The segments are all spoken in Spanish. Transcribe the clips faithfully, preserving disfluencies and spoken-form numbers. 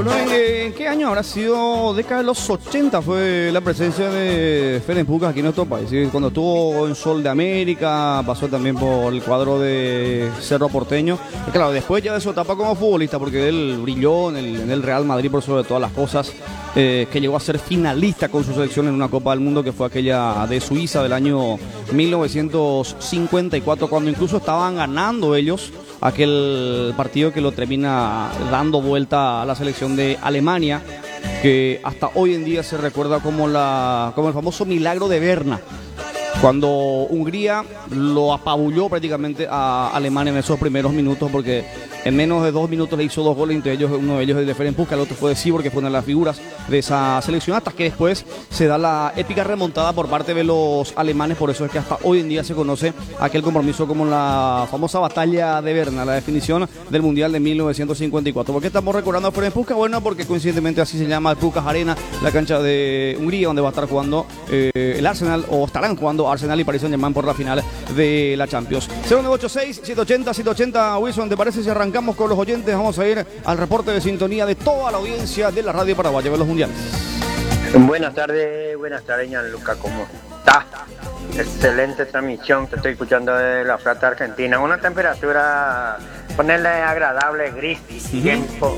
Bueno, ¿en, ¿en qué año habrá sido? Década de los ochenta fue la presencia de Ferenc Puskás aquí en nuestro país. ¿Sí? Cuando estuvo en Sol de América, pasó también por el cuadro de Cerro Porteño. Y claro, después ya de su etapa como futbolista, porque él brilló en el, en el Real Madrid por sobre todas las cosas, eh, que llegó a ser finalista con su selección en una Copa del Mundo que fue aquella de Suiza del año mil novecientos cincuenta y cuatro, cuando incluso estaban ganando ellos aquel partido que lo termina dando vuelta a la selección de Alemania, que hasta hoy en día se recuerda como, la, como el famoso milagro de Berna, cuando Hungría lo apabulló prácticamente a Alemania en esos primeros minutos, porque en menos de dos minutos le hizo dos goles, entre ellos uno de ellos el de Ferenc Puskás, el otro fue de Sibor, que fue una de las figuras de esa selección, hasta que después se da la épica remontada por parte de los alemanes. Por eso es que hasta hoy en día se conoce aquel compromiso como la famosa batalla de Berna, la definición del Mundial de mil novecientos cincuenta y cuatro. ¿Por qué estamos recordando a Ferenc Puskás? Bueno, porque coincidentemente así se llama el Puskás Arena, la cancha de Hungría, donde va a estar jugando eh, el Arsenal, o estarán jugando Arsenal y Paris Saint-Germain por la final de la Champions. cero nueve ocho seis, siete ocho cero, siete ocho cero, Wilson, ¿te parece si arrancamos con los oyentes? Vamos a ir al reporte de sintonía de toda la audiencia de la radio paraguaya de los mundiales. Buenas tardes, buenas tardes, Gianluca, ¿cómo está? Excelente transmisión, te estoy escuchando de la Plata Argentina. Una temperatura, ponerle agradable, gris, uh-huh. tiempo,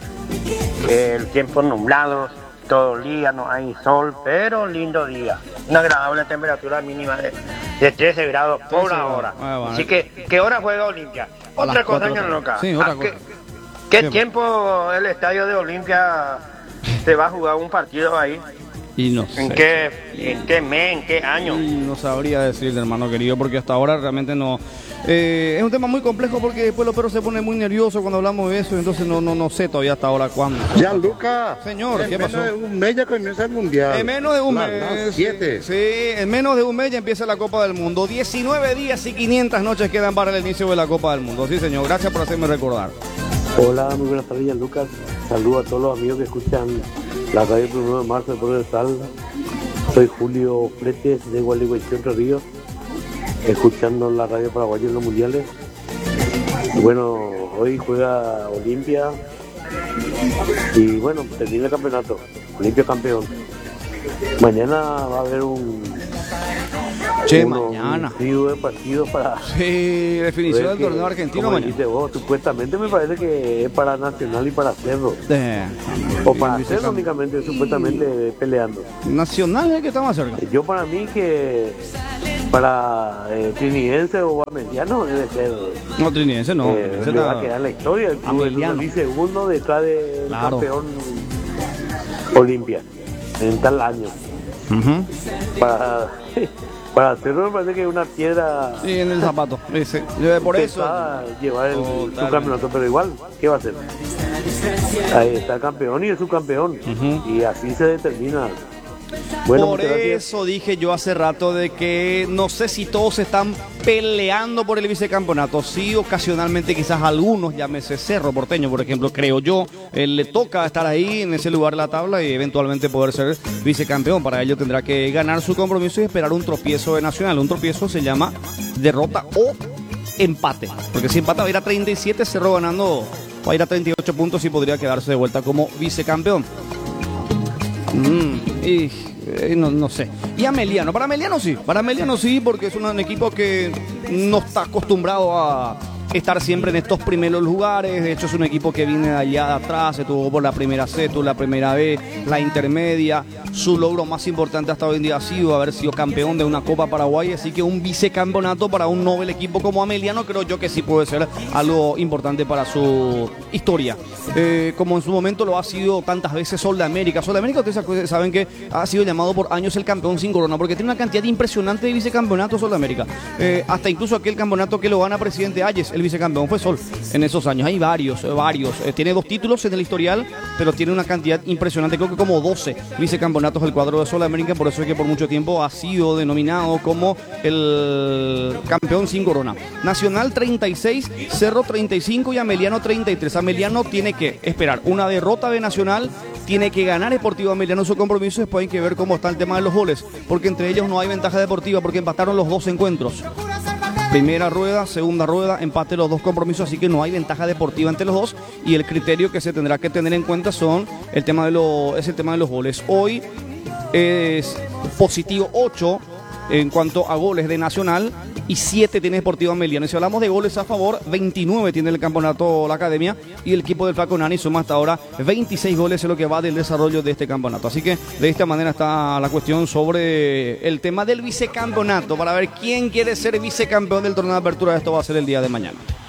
el tiempo nublado, todo el día, no hay sol, pero lindo día. Una agradable temperatura mínima de, de trece grados por la hora. Ah, bueno. Así que, ¿qué hora juega Olimpia? Otra cosa, Gianluca. Sí, otra cosa. ¿Qué, ¿Qué tiempo el estadio de Olimpia se va a jugar un partido ahí? Y no ¿En sé. qué, en qué mes, en qué año? Y no sabría decirte, hermano querido, porque hasta ahora realmente no. Eh, es un tema muy complejo, porque después los perros se ponen muy nerviosos cuando hablamos de eso, entonces no no no sé todavía hasta ahora cuándo. Gianluca, señor, ¿qué pasó? En menos de un mes ya comienza el mundial. En menos de un la, mes. La, siete. Sí, en menos de un mes ya empieza la Copa del Mundo. diecinueve días y quinientas noches quedan para el inicio de la Copa del Mundo. Sí, señor, gracias por hacerme recordar. Hola, muy buenas tardes, Gianluca. Saludos a todos los amigos que escuchan la radio primero de marzo de Pueblo de Sal. Soy Julio Fletes de Gualeguaychú, Entre Ríos, escuchando la radio paraguaya en los mundiales. Bueno, hoy juega Olimpia y bueno, termina el campeonato. Olimpia campeón. Mañana va a haber un Che, uno, mañana. Un trío de partidos para. Sí, definición del torneo argentino como mañana. Dijiste vos, supuestamente me parece que es para Nacional y para Cerro. Eh, o para Cerro únicamente, supuestamente peleando. Nacional es el que está más cerca. Yo para mí que para eh, Trinidense o Ameliano debe ser. No, Trinidense no. Eh, Trinidense le va a quedar la historia. El club es segundo detrás del claro. campeón Olimpia en tal año. Uh-huh. Para. Para hacerlo me parece que es una piedra. Sí, en el zapato. Ese. Por eso. Llevar el subcampeonato, pero igual, ¿qué va a hacer? Ahí está el campeón y el subcampeón. Uh-huh. Y así se determina. Bueno, por eso dije yo hace rato de que no sé si todos están peleando por el vicecampeonato. Sí, ocasionalmente quizás algunos, llámese Cerro Porteño, por ejemplo, creo yo, eh, le toca estar ahí en ese lugar de la tabla y eventualmente poder ser vicecampeón. Para ello tendrá que ganar su compromiso y esperar un tropiezo de Nacional. Un tropiezo se llama derrota o empate, porque si empata va a ir a treinta y siete, Cerro ganando va a ir a treinta y ocho puntos y podría quedarse de vuelta como vicecampeón. Mm, y, eh, no, no sé. Y Ameliano, para Ameliano sí, para Ameliano sí, porque es un, un equipo que no está acostumbrado a estar siempre en estos primeros lugares. De hecho es un equipo que viene de allá de atrás, se tuvo por la primera C, tuvo la primera B, la intermedia. Su logro más importante hasta hoy en día ha sido haber sido campeón de una Copa Paraguay, así que un vicecampeonato para un novel equipo como Ameliano creo yo que sí puede ser algo importante para su historia, eh, como en su momento lo ha sido tantas veces Sol de América. Sol de América, ustedes saben que ha sido llamado por años el campeón sin corona, porque tiene una cantidad impresionante de vicecampeonatos Sol de América, eh, hasta incluso aquel campeonato que lo gana Presidente Hayes, el vicecampeón fue Sol en esos años. Hay varios, varios, eh, tiene dos títulos en el historial, pero tiene una cantidad impresionante, creo que como doce vicecampeonatos el cuadro de Sol de América. Por eso es que por mucho tiempo ha sido denominado como el campeón sin corona. Nacional treinta y seis, Cerro treinta y cinco y Ameliano treinta y tres. Ameliano tiene que esperar una derrota de Nacional, tiene que ganar Sportivo Ameliano su compromiso. Después hay que ver cómo está el tema de los goles, porque entre ellos no hay ventaja deportiva, porque empataron los dos encuentros. Primera rueda, segunda rueda, empate los dos compromisos, así que no hay ventaja deportiva entre los dos. Y el criterio que se tendrá que tener en cuenta son el tema de los, es el tema de los goles. Hoy es positivo ocho en cuanto a goles de Nacional y siete tiene Deportivo Ameliano. Y si hablamos de goles a favor, veintinueve tiene el campeonato la Academia y el equipo del Flaco Nani suma hasta ahora veintiséis goles en lo que va del desarrollo de este campeonato. Así que de esta manera está la cuestión sobre el tema del vicecampeonato para ver quién quiere ser vicecampeón del torneo de apertura. Esto va a ser el día de mañana.